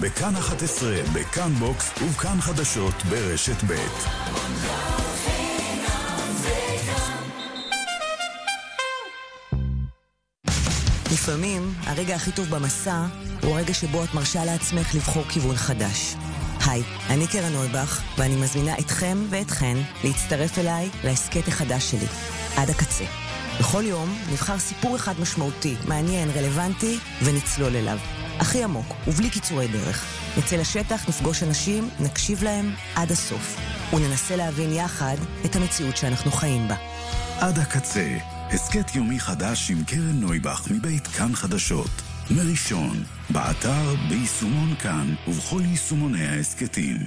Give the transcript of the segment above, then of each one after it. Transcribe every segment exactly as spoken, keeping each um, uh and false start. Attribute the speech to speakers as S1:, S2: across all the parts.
S1: בכאן אחת עשרה, בכאן בוקס ובכאן חדשות ברשת ב'.
S2: לפעמים הרגע הכי טוב במסע הוא הרגע שבו את מרשה לעצמך לבחור כיוון חדש. היי, אני קרן נויבך, ואני מזמינה אתכם ואתכן להצטרף אליי להסקט החדש שלי, עד הקצה. בכל יום נבחר סיפור אחד משמעותי, מעניין, רלוונטי, ונצלול אליו. הכי עמוק, ובלי קיצורי דרך. נצא לשטח, נפגוש אנשים, נקשיב להם עד הסוף, וננסה להבין יחד את המציאות שאנחנו חיים בה.
S1: עד הקצה, הסקט יומי חדש עם קרן נויבך מבית כאן חדשות. מראשון, באתר, ביישומון כאן, ובכל יישומוני ההסקטים.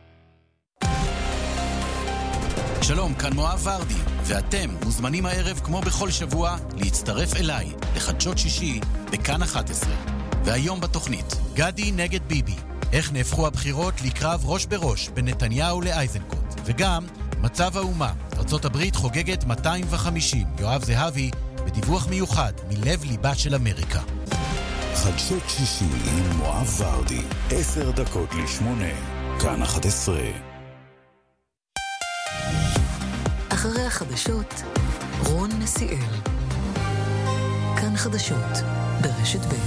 S3: שלום, כאן מואב ורדי, ואתם מוזמנים הערב כמו בכל שבוע להצטרף אליי לחדשות שישי בכאן אחת עשרה. והיום בתוכנית, גדי נגד ביבי, איך נהפכו הבחירות לקרב ראש בראש בין נתניהו לאייזנקוט, וגם מצב האומה, ארצות הברית חוגגת מאתיים וחמישים, יואב זהבי בדיווח מיוחד מלב ליבה של אמריקה.
S1: חדשות שישי עם מואב ורדי, עשר דקות לשמונה, כאן אחת עשרה.
S4: אחרי החדשות, רון נסיאל. כאן חדשות, ברשת ב'.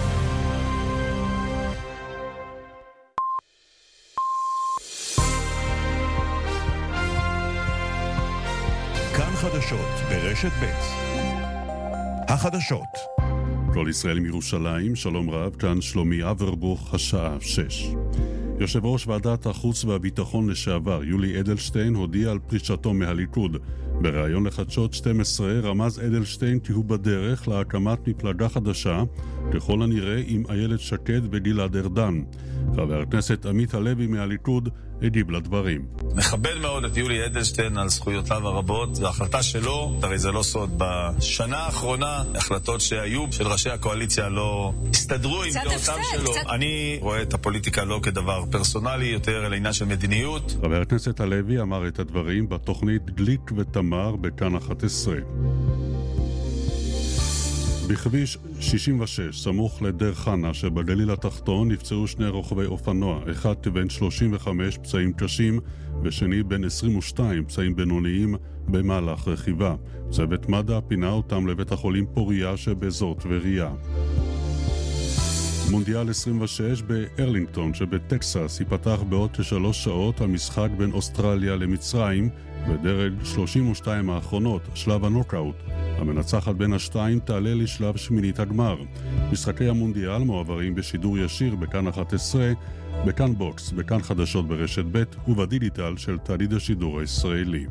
S5: כאן חדשות, ברשת ב'. החדשות. כל ישראל מירושלים, שלום רב, כאן שלומי אברבוך, השעה שש. יושב ראש ועדת החוץ והביטחון לשעבר, יולי אדלשטיין, הודיע על פרישתו מהליכוד. בריאיון לחדשות שתים עשרה רמז אדלשטיין כי הוא בדרך להקמת מפלגה חדשה, ככל הנראה עם איילת שקד וגלעד ארדן. חבר הכנסת עמית הלוי מהליכוד הגיב לדברים.
S6: מכבד מאוד את יולי אדלשטיין על זכויותיו הרבות, וההחלטה שלו, הרי זה לא סוד, בשנה האחרונה, החלטות שהיו של ראשי הקואליציה לא הסתדרו עם דעותם שלו. קצת... אני רואה את הפוליטיקה לא כדבר פרסונלי, יותר אל העניין של מדיניות.
S5: חבר הכנסת הלוי אמר את הדברים בתוכנית גליק ותמר בכאן אחת עשרה. בכביש שישים ושש, סמוך לדר חנה שבגליל התחתון, נפצעו שני רוכבי אופנוע, אחד בן שלושים וחמש פצעים קשים ושני בן עשרים ושתיים פצעים בינוניים במהלך רכיבה. צוות מד"א פינה אותם לבית החולים פוריה שבאזור טבריה. מונדיאל עשרים ושש בארלינגטון שבטקסס ייפתח בעוד כשלוש שעות המשחק בין אוסטרליה למצרים בדרג שלושים ושתיים האחרונות, שלב הנוקאוט. המנצחת בין השתיים תעלה לשלב שמינית הגמר. משחקי המונדיאל מועברים בשידור ישיר בכאן אחת עשרה, בכאן בוקס, בכאן חדשות ברשת ב' ובדיגיטל של תאגיד השידור הישראלי.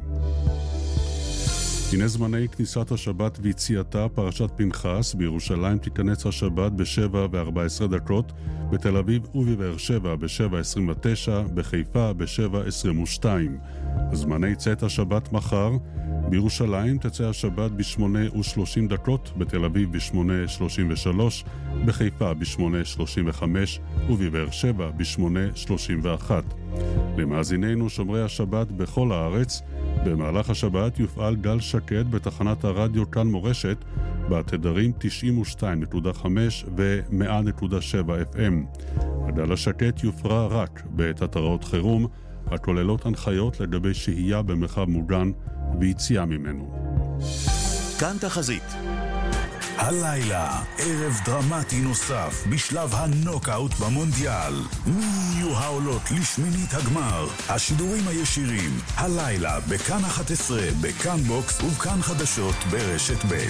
S5: הנה זמני כניסת השבת ויציאתה, פרשת פנחס. בירושלים תיכנס השבת ב-שבע וארבע עשרה דקות, בתל אביב ובבאר שבע ב-שבע עשרים ותשע, בחיפה ב-שבע עשרים ושתיים. זמני צאת השבת מחר, בירושלים תצא השבת ב-שמונה ושלושים דקות, בתל אביב ב-שמונה שלושים ושלוש, בחיפה ב-שמונה שלושים וחמש ובבאר שבע ב-שמונה שלושים ואחת. למאזיננו שומרי השבת בכל הארץ, במהלך השבת יופעל גל שקט בתחנת הרדיו כאן מורשת בתדרים תשעים ושתיים נקודה חמש ו-מאה נקודה שבע אף אם. הגל השקט יופרע רק בעת התראות חירום הכוללות הנחיות לגבי שהייה במרחב מוגן ויציאה ממנו.
S1: כאן תחזית. הלילה, ערב דרמטי נוסף בשלב הנוקאוט במונדיאל. מי יהיו העולות לשמינית הגמר? השידורים הישירים, הלילה בכאן אחת עשרה, בכאן בוקס ובכאן חדשות ברשת ב'.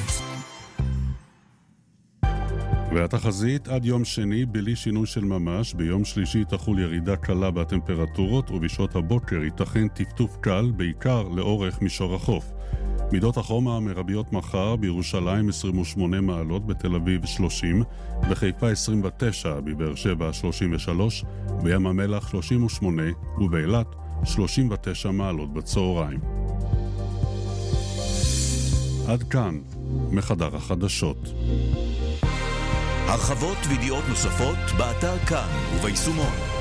S5: והתחזית עד יום שני בלי שינוי של ממש. ביום שלישי תחול ירידה קלה בטמפרטורות ובשעות הבוקר ייתכן טפטוף קל בעיקר לאורך מישור החוף. מידות החום המרביות מחר: בירושלים עשרים ושמונה מעלות, בתל אביב שלושים, בחיפה עשרים ותשע, בבאר שבע שלושים ושלוש, בים המלח שלושים ושמונה ובאילת שלושים ותשע מעלות בצהריים. עד כאן מחדר החדשות.
S7: הרחבות וידיעות נוספות באתר כאן וביישומון.